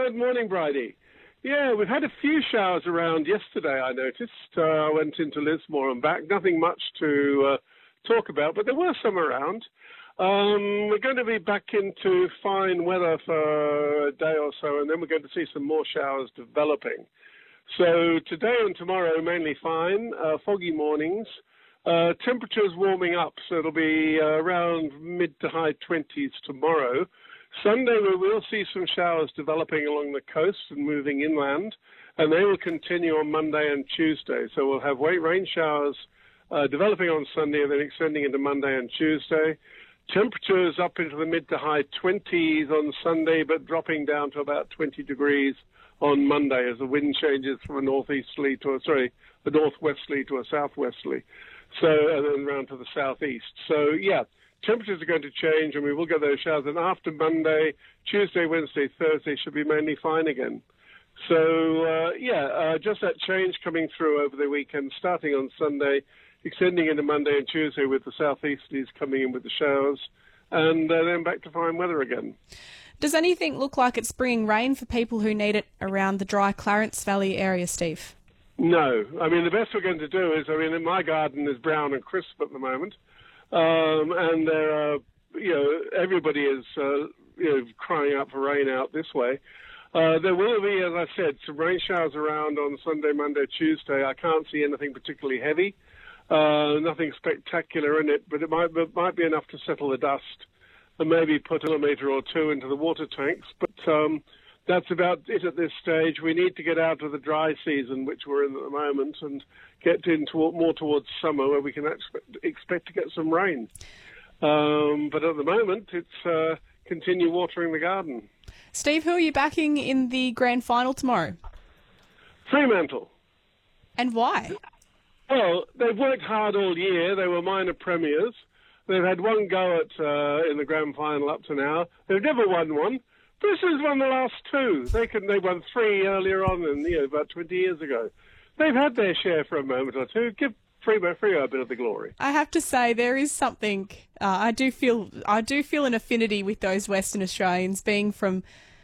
Good morning, Bridie. Yeah, we've had a few showers around yesterday, I noticed. I went into Lismore and back. Nothing much to talk about, but there were some around. We're going to be back into fine weather for a day or so, and then we're going to see some more showers developing. So today and tomorrow, mainly fine, foggy mornings. Temperatures warming up, so it'll be around mid to high 20s tomorrow. Sunday, we will see some showers developing along the coast and moving inland, and they will continue on Monday and Tuesday. So we'll have rain showers developing on Sunday and then extending into Monday and Tuesday. Temperatures up into the mid to high 20s on Sunday, but dropping down to about 20 degrees on Monday as the wind changes from a northwesterly to a southwesterly. So, and then round to the southeast. So, yeah, temperatures are going to change, and we will get those showers. And after Monday, Tuesday, Wednesday, Thursday should be mainly fine again. So, just that change coming through over the weekend, starting on Sunday, extending into Monday and Tuesday with the southeasterlies coming in with the showers, and then back to fine weather again. Does anything look like it's bringing rain for people who need it around the dry Clarence Valley area, Steve? No. I mean, the best we're going to do is, my garden is brown and crisp at the moment, and there are, everybody is, crying out for rain out this way. There will be, as I said, some rain showers around on Sunday, Monday, Tuesday. I can't see anything particularly heavy, nothing spectacular in it, but it might be enough to settle the dust and maybe put a millimetre or two into the water tanks. But that's about it at this stage. We need to get out of the dry season, which we're in at the moment, and get into more towards summer, where we can expect to get some rain. But at the moment, it's continue watering the garden. Steve, who are you backing in the grand final tomorrow? Fremantle. And why? Well, they've worked hard all year. They were minor premiers. They've had one go at in the grand final up to now. They've never won one. Bristol's won the last two. They won three earlier on, about 20 years ago. They've had their share for a moment or two. Give Freo a bit of the glory. I have to say there is something. I do feel an affinity with those Western Australians, being from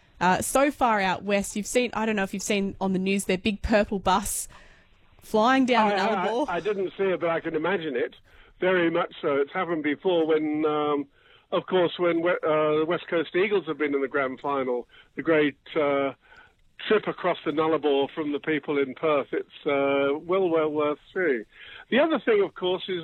so far out west. I don't know if you've seen on the news their big purple bus flying down the Nullarbor. I didn't see it, but I can imagine it. Very much so. It's happened before when, of course, when the West Coast Eagles have been in the grand final, the great trip across the Nullarbor from the people in Perth. It's well worth seeing. The other thing, of course, is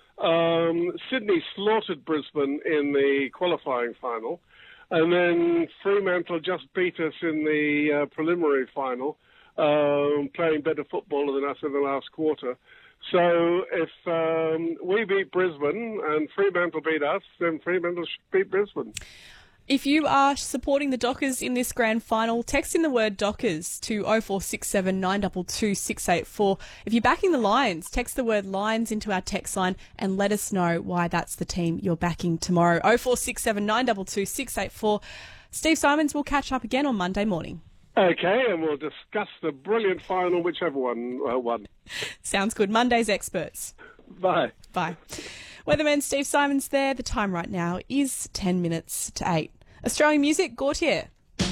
that Sydney slaughtered Brisbane in the qualifying final, and then Fremantle just beat us in the preliminary final, playing better football than us in the last quarter. So if we beat Brisbane and Fremantle beat us, then Fremantle should beat Brisbane. If you are supporting the Dockers in this grand final, text in the word Dockers to 0467 922 684. If you're backing the Lions, text the word Lions into our text line and let us know why that's the team you're backing tomorrow. 0467 922 684. Steve Simons will catch up again on Monday morning. Okay, and we'll discuss the brilliant final, whichever one won. Sounds good. Monday's experts. Bye. Bye. Weatherman Steve Simons there. The time right now is 10 minutes to 8. Australian music, Gautier.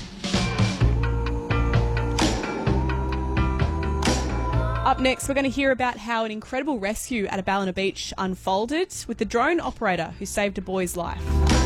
Up next, we're going to hear about how an incredible rescue at a Ballina Beach unfolded with the drone operator who saved a boy's life.